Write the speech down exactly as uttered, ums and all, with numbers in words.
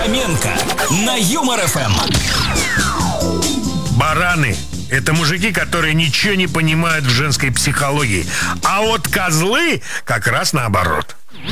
Фоменко на Юмор эф эм. Бараны — это мужики, которые ничего не понимают в женской психологии. А вот козлы как раз наоборот.